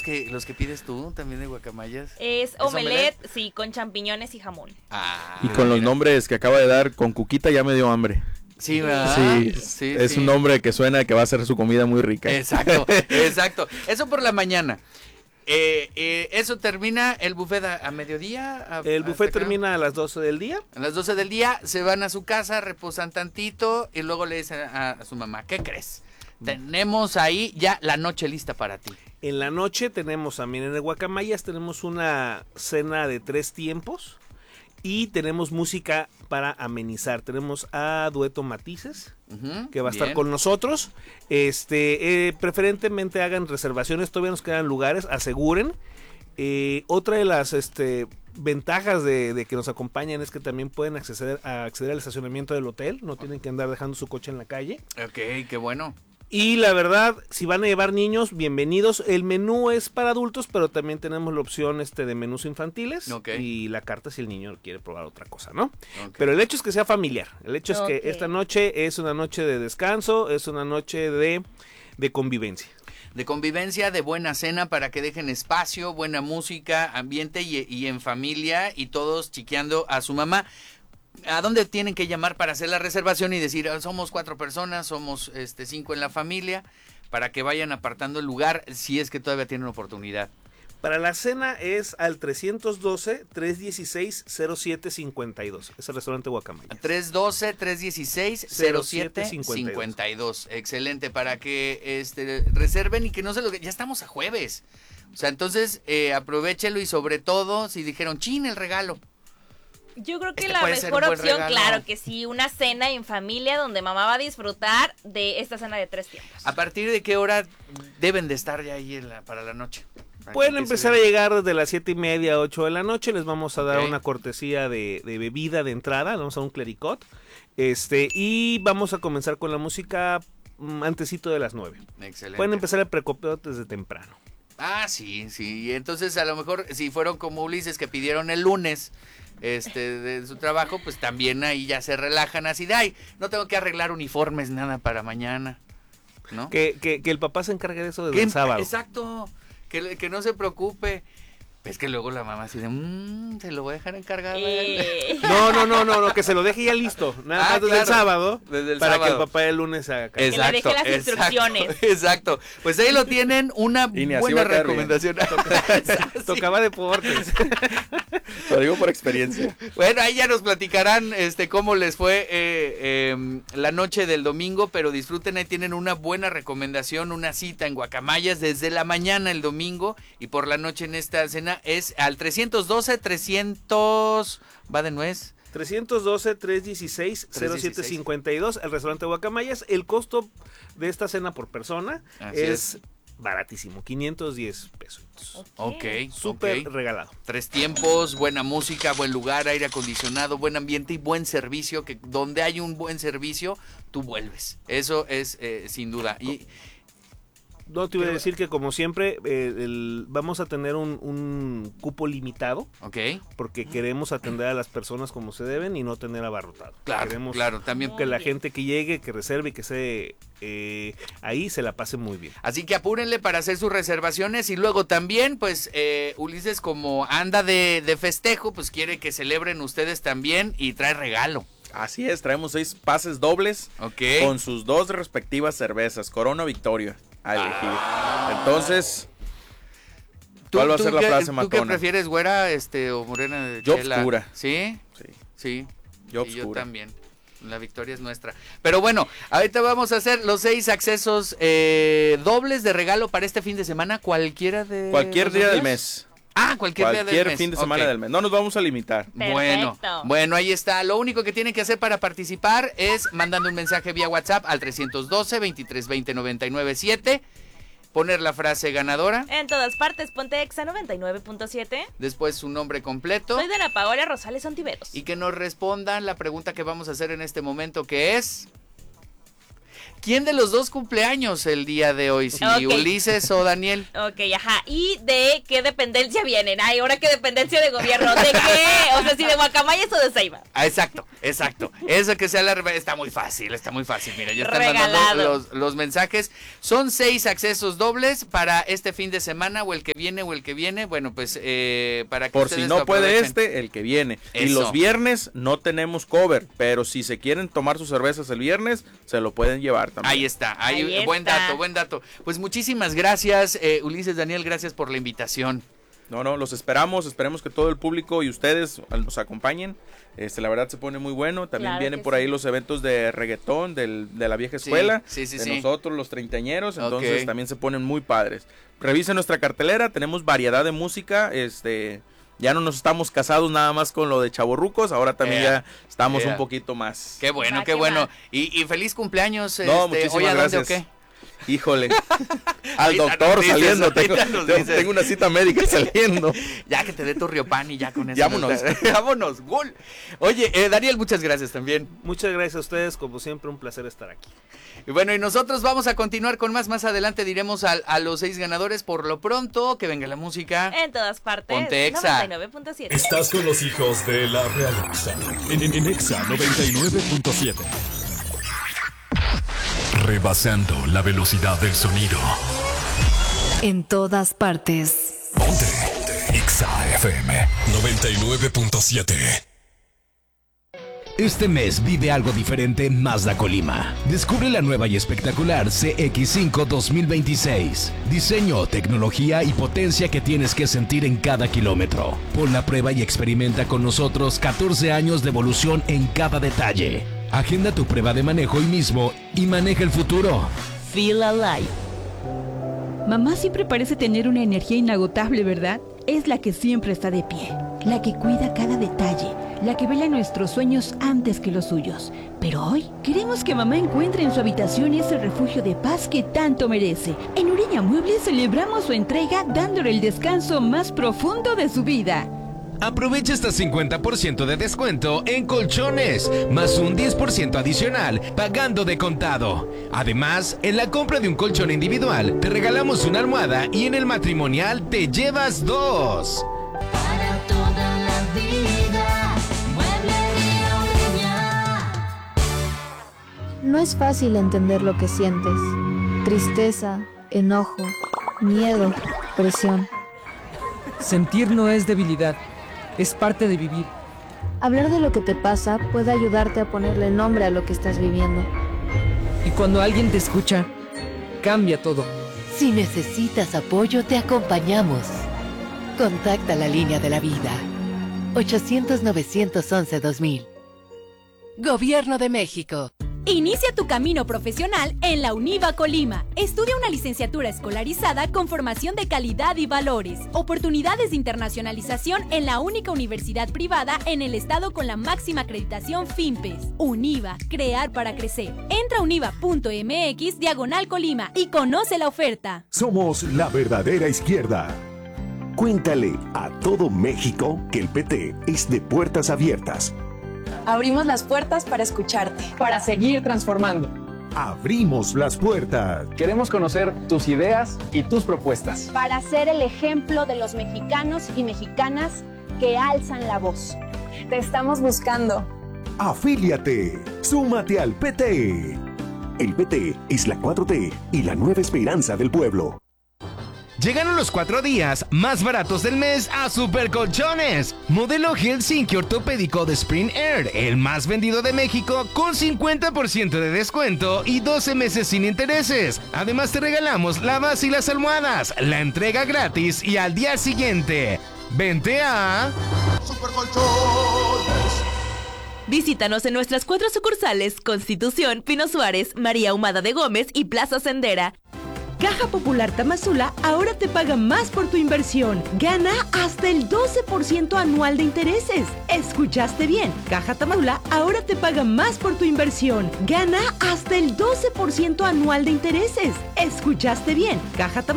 los que pides tú también de guacamayas? Es omelette, sí, con champiñones y jamón. Y con los nombres que acaba de dar, con Cuquita ya me dio hambre. Sí, ¿verdad? Sí, es un nombre que suena que va a ser su comida muy rica. Exacto, exacto. Eso por la mañana. Eso termina el buffet a mediodía. El buffet termina a las 12 del día. A las 12 del día se van a su casa, reposan tantito y luego le dicen a su mamá, ¿qué crees? Tenemos ahí ya la noche lista para ti. En la noche tenemos también en el Guacamayas, tenemos una cena de 3 tiempos y tenemos música para amenizar. Tenemos a Dueto Matices, que va a estar con nosotros. Preferentemente hagan reservaciones, todavía nos quedan lugares, aseguren. Otra de las ventajas de que nos acompañan es que también pueden acceder al estacionamiento del hotel, no tienen que andar dejando su coche en la calle. Ok, qué bueno. Y la verdad, si van a llevar niños, bienvenidos. El menú es para adultos, pero también tenemos la opción de menús infantiles. Y la carta si el niño quiere probar otra cosa, ¿no? Pero el hecho es que sea familiar. El hecho es que esta noche es una noche de descanso, es una noche de convivencia. De convivencia, de buena cena para que dejen espacio, buena música, ambiente y en familia y todos chiqueando a su mamá. ¿A dónde tienen que llamar para hacer la reservación y decir, somos 4 personas, somos 5 en la familia, para que vayan apartando el lugar si es que todavía tienen oportunidad? Para la cena es al 312-316-0752. Es el restaurante Guacamayas. 312-316-0752. Excelente, para que reserven y que no se lo... Ya estamos a jueves. O sea, entonces aprovechelo y sobre todo si dijeron, chin, el regalo. Yo creo que la mejor opción, claro que sí, una cena en familia donde mamá va a disfrutar de esta cena de 3 tiempos. ¿A partir de qué hora deben de estar ya ahí para la noche? Pueden empezar a llegar desde las 7:30, 8 de la noche. Les vamos a dar una cortesía de bebida de entrada. Vamos a un clericot. Y vamos a comenzar con la música antesito de las 9. Excelente. Pueden empezar el precopeo desde temprano. Ah, sí. Entonces, a lo mejor, si fueron como Ulises que pidieron el lunes de su trabajo, pues también ahí ya se relajan así de, ay, no tengo que arreglar uniformes, nada para mañana, ¿no? Que el papá se encargue de eso desde el sábado. Exacto, que no se preocupe. Es que luego la mamá así de, se lo voy a dejar encargado. No, que se lo deje ya listo. Nada más desde el sábado. Para que el papá el lunes haga. Exacto, que le deje las instrucciones. Exacto. Pues ahí lo tienen, una buena recomendación. Tocaba deportes. Lo digo por experiencia. Bueno, ahí ya nos platicarán cómo les fue la noche del domingo, pero disfruten, ahí tienen una buena recomendación, una cita en Guacamayas desde la mañana el domingo y por la noche en esta cena es al 312-300, va de nuez. 312-316-0752, el restaurante Guacamayas. El costo de esta cena por persona es baratísimo, 510 pesos. Ok. Súper regalado. 3 tiempos, buena música, buen lugar, aire acondicionado, buen ambiente y buen servicio, que donde hay un buen servicio, tú vuelves. Eso es sin duda. Y no, te iba a decir que como siempre vamos a tener un cupo limitado. Porque queremos atender a las personas como se deben y no tener abarrotado. Claro, también que la gente que llegue, que reserve y que se ahí se la pase muy bien. Así que apúrenle para hacer sus reservaciones y luego también, pues, Ulises como anda de festejo, pues quiere que celebren ustedes también y trae regalo. Así es, traemos 6 pases dobles con sus 2 respectivas cervezas, Corona o Victoria, a elegir. Entonces, ¿cuál va a ser la frase matona? ¿Tú qué prefieres, güera o morena de Yo chela? obscura. ¿Sí? Sí. Yo obscura. Yo también. La victoria es nuestra. Pero bueno, ahorita vamos a hacer los 6 accesos dobles de regalo para este fin de semana, cualquier día del mes. Cualquier día del mes. Cualquier fin de semana del mes. No nos vamos a limitar. Bueno, ahí está. Lo único que tienen que hacer para participar es mandando un mensaje vía WhatsApp al 312-2320-997. Poner la frase ganadora. En todas partes, ponte Exa 99.7. Después su nombre completo. Soy Dana Paola Rosales Ontiveros. Y que nos respondan la pregunta que vamos a hacer en este momento, que es... ¿Quién de los dos cumpleaños el día de hoy? Si Ulises o Daniel. Ok, ajá. ¿Y de qué dependencia vienen? Ay, ¿ahora qué dependencia de gobierno? ¿De qué? O sea, si de Guacamayas o de Ceiba. Exacto. Eso que sea está muy fácil. Mira, ya están mandando los mensajes. Son 6 accesos dobles para este fin de semana o el que viene. Bueno, pues para que por si no puede el que viene. Eso. Y los viernes no tenemos cover, pero si se quieren tomar sus cervezas el viernes, se lo pueden llevar también. Ahí está. Buen dato. Pues muchísimas gracias, Ulises, Daniel, gracias por la invitación. No, los esperamos que todo el público y ustedes nos acompañen. La verdad se pone muy bueno. También vienen por ahí los eventos de reggaetón de la vieja escuela, de nosotros los treintañeros, entonces también se ponen muy padres. Revisen nuestra cartelera, tenemos variedad de música, ya no nos estamos casados nada más con lo de chavorrucos, ahora también ya estamos un poquito más. Qué bueno, qué bueno. Y feliz cumpleaños. Muchísimas gracias. ¿O qué? Híjole, al doctor saliendo, tengo una cita médica saliendo. Ya que te dé tu Riopan y ya con eso. Vámonos, gol. Oye, Daniel, muchas gracias también. Muchas gracias a ustedes, como siempre, un placer estar aquí. Y bueno, y nosotros vamos a continuar con más adelante diremos a los 6 ganadores. Por lo pronto, que venga la música. En todas partes. Ponte Exa 99.7. Estás con los hijos de la realeza. En Exa 99.7. Rebasando la velocidad del sonido. En todas partes. Ponte Exa FM 99.7. Este mes vive algo diferente en Mazda Colima. Descubre la nueva y espectacular CX-5 2026. Diseño, tecnología y potencia que tienes que sentir en cada kilómetro. Pon la prueba y experimenta con nosotros 14 años de evolución en cada detalle. Agenda tu prueba de manejo hoy mismo y maneja el futuro. Feel Alive. Mamá siempre parece tener una energía inagotable, ¿verdad? Es la que siempre está de pie, la que cuida cada detalle, la que vela nuestros sueños antes que los suyos. Pero hoy queremos que mamá encuentre en su habitación ese refugio de paz que tanto merece. En Uriña Muebles celebramos su entrega dándole el descanso más profundo de su vida. Aprovecha hasta 50% de descuento en colchones, más un 10% adicional pagando de contado. Además, en la compra de un colchón individual, te regalamos una almohada y en el matrimonial te llevas 2. Para toda la vida, Mueblería Uriña. No es fácil entender lo que sientes. Tristeza, enojo, miedo, presión. Sentir no es debilidad. Es parte de vivir. Hablar de lo que te pasa puede ayudarte a ponerle nombre a lo que estás viviendo. Y cuando alguien te escucha, cambia todo. Si necesitas apoyo, te acompañamos. Contacta la línea de la vida. 800-911-2000. Gobierno de México. Inicia tu camino profesional en la UNIVA Colima. Estudia una licenciatura escolarizada con formación de calidad y valores. Oportunidades de internacionalización en la única universidad privada en el estado con la máxima acreditación FIMPES. UNIVA, crear para crecer. Entra a univa.mx/Colima y conoce la oferta. Somos la verdadera izquierda. Cuéntale a todo México que el PT es de puertas abiertas. Abrimos las puertas para escucharte. Para seguir transformando. Abrimos las puertas. Queremos conocer tus ideas y tus propuestas. Para ser el ejemplo de los mexicanos y mexicanas que alzan la voz. Te estamos buscando. Afíliate. Súmate al PT. El PT es la 4T y la nueva esperanza del pueblo. Llegaron los 4 días más baratos del mes a Supercolchones. Modelo Helsinki ortopédico de Spring Air, el más vendido de México, con 50% de descuento y 12 meses sin intereses. Además te regalamos la base y las almohadas, la entrega gratis y al día siguiente. Vente a Supercolchones. Visítanos en nuestras 4 sucursales: Constitución, Pino Suárez, María Ahumada de Gómez y Plaza Sendera. Caja Popular Tamazula ahora te paga más por tu inversión. Gana hasta el 12% anual de intereses. ¿Escuchaste bien? Caja Tamazula ahora te paga más por tu inversión. Gana hasta el 12% anual de intereses. ¿Escuchaste bien? Caja Tamazula